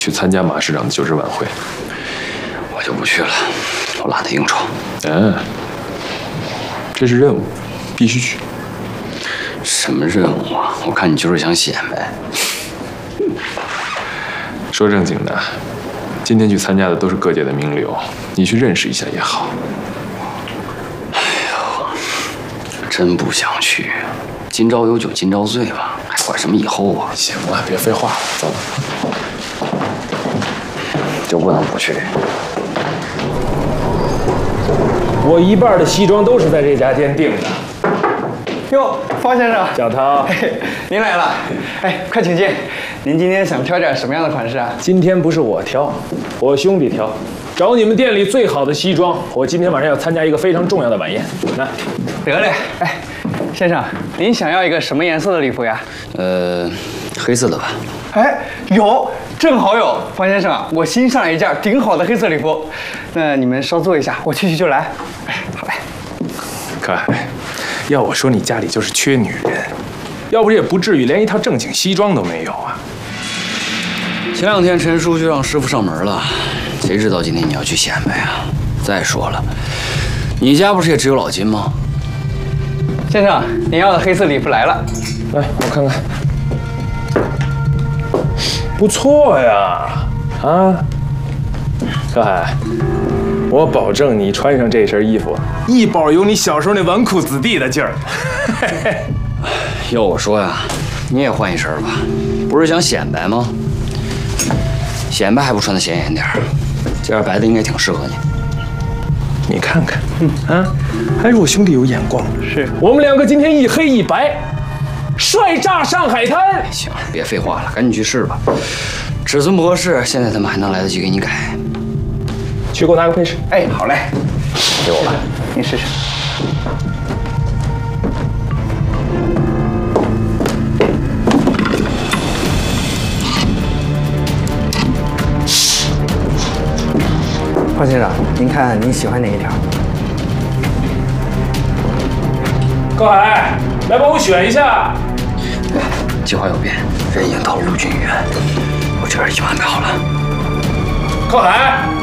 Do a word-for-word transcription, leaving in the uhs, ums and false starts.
去参加马市长的就职晚会。 我就不去了，我懒得应酬。 嗯，这是任务，必须去。 什么任务啊？我看你就是想显摆。 说正经的，今天去参加的都是各界的名流，你去认识一下也好。 哎呦，真不想去。今朝有酒今朝醉吧，还管什么以后啊？ 行了，别废话了，走了。 就不能不去？ 我一半的西装都是在这家店订的。 哟，方先生， 小涛， 嘿，您来了。哎，快请进。您今天想挑点什么样的款式啊？ 今天不是我挑，我兄弟挑，找你们店里最好的西装。我今天晚上要参加一个非常重要的晚宴。来， 得嘞。哎，先生，您想要一个什么颜色的礼服呀？ 呃，黑色的吧。 哎，有，正好有。方先生啊，我新上了一件顶好的黑色礼服。那你们稍坐一下，我去去就来。哎，好嘞。 可海，要我说你家里就是缺女人，要不也不至于连一套正经西装都没有啊。 前两天陈叔就让师傅上门了，谁知道今天你要去显摆啊？再说了，你家不是也只有老金吗？ 先生，您要的黑色礼服来了。 来，我看看。不错呀，啊，可海，我保证你穿上这身衣服，一保有你小时候那纨绔子弟的劲儿。 要我说呀，你也换一身吧，不是想显摆吗？显摆还不穿得显眼点儿，这件白的应该挺适合你。 你看看，啊，还是我兄弟有眼光。 是我们两个今天一黑一白，帅炸上海滩。 行了，别废话了，赶紧去试吧。尺寸不合适，现在他们还能来得及给你改。 去给我拿个配饰。 哎，好嘞， 给我吧， 您试试。方先生，您看您喜欢哪一条？ 高海，来帮我选一下。 计划有变，人已经到了陆军医院，我这边已经安排好了。 高海。